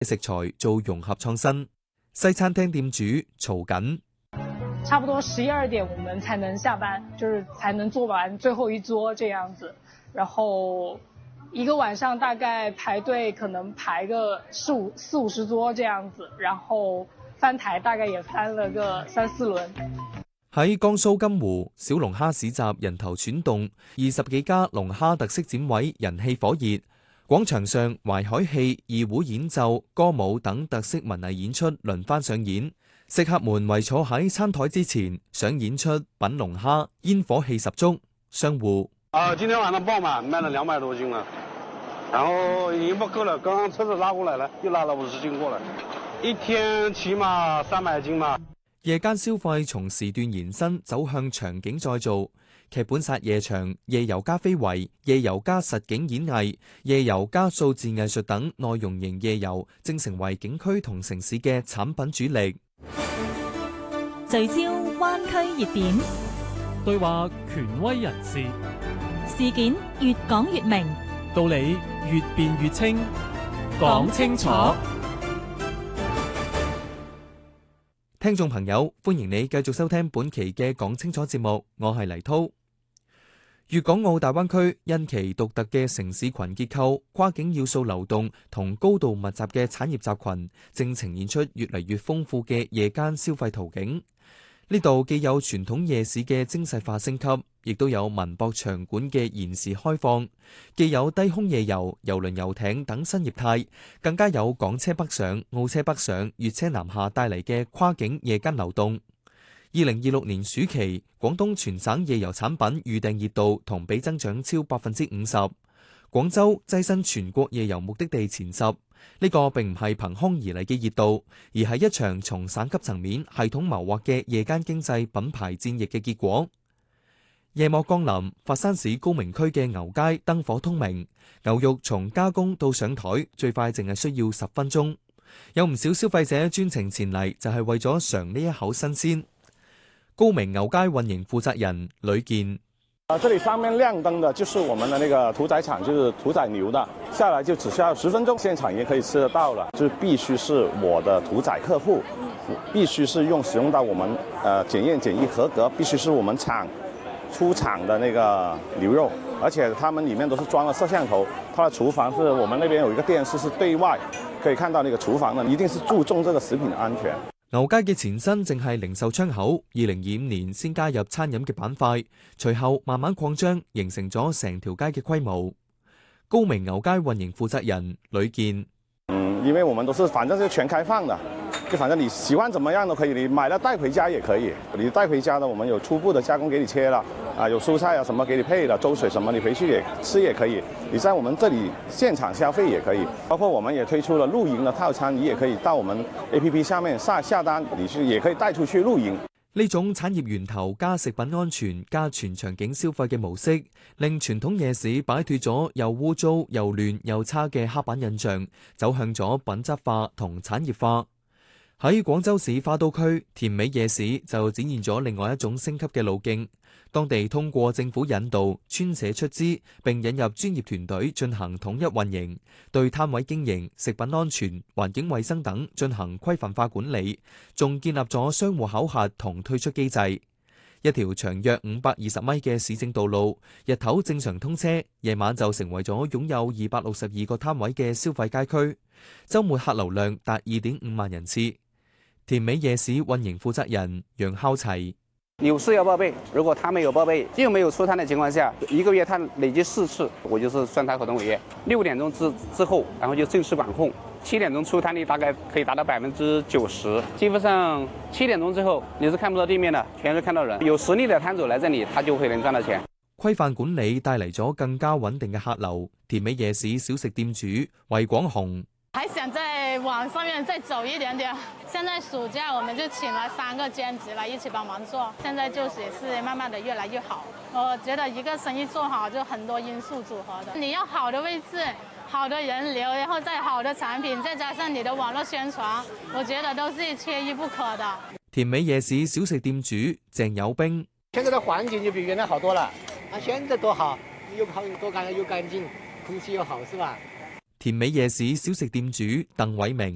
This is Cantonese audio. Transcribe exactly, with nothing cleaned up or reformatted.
食材做融合創新。西餐廳店主曹緊， 差不多十一二點我們才能下班，就是才能做完最後一桌這樣子，然後一個晚上大概排隊可能排個四五四五十桌這樣子，然後翻台大概也翻了個三四輪。 喺江蘇金湖小龍蝦市集人頭攒動，二十幾家龍蝦特色展位人氣火熱。廣場上淮海戲、二胡演奏、歌舞等特色文藝演出輪番上演，食客們圍坐喺餐台之前，想演出品龍蝦，煙火氣十足。商戶啊，今天晚上爆滿，賣了兩百多斤了，然後已經不夠了，剛剛車子拉過來了，又拉了五十斤過來，一天起碼三百斤嘛。 夜間消費從時段延伸走向場景再造，劇本殺夜場、夜遊加非遺、夜遊加實景演藝、夜遊加數字藝術等內容型夜遊，正成為景區同城市嘅產品主力。 聚焦灣區熱點， 對話權威人士， 事件越講越明， 道理越辯越清，講清楚。 聽眾朋友，歡迎你繼續收聽本期嘅講清楚節目，我係黎濤。粵港澳大灣區因其獨特嘅城市群結構、跨境要素流動同高度密集嘅產業集群，正呈現出越嚟越豐富嘅夜間消費途徑。呢度既有傳統夜市嘅精細化升級，亦都有文博場館嘅延時開放，既有低空夜遊、郵輪遊艇等新業態，更加有港車北上、澳車北上、粵車南下帶嚟嘅跨境夜間流動。二零二六年暑期，廣東全省夜遊產品預訂熱度同比增長超百分之五十，廣州躋身全國夜遊目的地前十。呢個並唔係憑空而嚟嘅熱度，而係一場從省級層面系統謀劃嘅夜間經濟品牌戰役嘅結果。夜幕降臨，佛山市高明區嘅牛街燈火通明，牛肉從加工到上台最快淨係需要十分鐘。有唔少消費者專程前嚟，就係為咗嘗呢一口新鮮。高明牛街運營負責人呂健。 啊，這裡上面亮燈的就是我們的那個屠宰場，就是屠宰牛的，下來就只需要十分鐘，現場也可以吃得到了。就必須是我的屠宰客戶，必須是用使用到我們呃檢驗檢疫合格，必須是我們廠出廠的那個牛肉，而且他們裡面都是裝了攝像頭，它的廚房是我們那邊有一個電視是對外可以看到那個廚房的，一定是注重這個食品的安全。 牛街嘅前身正係零售窗口，二零二五年先加入餐飲嘅板塊，隨後慢慢擴張，形成咗成條街嘅規模。高明牛街運營負責人呂健， 嗯，因為我們都是反正是全開放的，就反正你喜歡怎麼樣都可以，你買了帶回家也可以。你帶回家的，我們有初步的加工給你切了，啊，有蔬菜啊什麼給你配了，粥水什麼你回去也吃也可以。你在我們這裡現場消費也可以，包括我們也推出了露營的套餐，你也可以到我們 A P P 下面下下單，你是也可以帶出去露營。 呢種產業源頭加食品安全加全場景消費嘅模式，令傳統夜市擺脫咗又污糟又亂又差嘅刻板印象，走向咗品質化同產業化。喺廣州市花都區田尾夜市就展現咗另外一種升級嘅路徑。當地通過政府引導、村社出資，並引入專業團隊進行統一運營，對攤位經營、食品安全、環境衛生等進行規範化管理，仲建立咗商戶考核同退出機制。一條長約五百二十米嘅市政道路，日頭正常通車，夜晚就成為咗擁有二百六十二個攤位嘅消費街區，週末客流量達二點五萬人次。田尾夜市運營負責人楊孝齊。 有事要報備，如果他沒有報備，又沒有出攤的情況下，一個月他累計四次，我就是算他合同違約。六點鐘之之後，然後就正式管控。七點鐘出攤率大概可以達到百分之九十，基本上七點鐘之後你是看不到地面的，全是看到人。有實力的攤主來這裡，他就會能賺到錢。 規範管理帶嚟咗更加穩定嘅客流。田尾夜市小食店主魏廣雄。 還想在網上面再走一點點。現在暑假我們就請了三個兼職來一起幫忙做，現在就是也是慢慢的越來越好。我覺得一個生意做好就很多因素組合的，你要好的位置、好的人流，然後再好的產品，再加上你的網絡宣傳，我覺得都是缺一不可的。 田尾夜市小食店主鄭有兵。 現在的環境就比原來好多了，啊，現在多好，又好多乾又乾淨，空氣又好，是吧？ 田尾夜市小食店主鄧偉明。